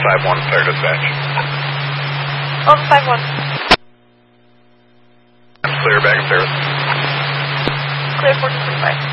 5-1, clear dispatch. On 5-1. Clear back and service. Clear 1425.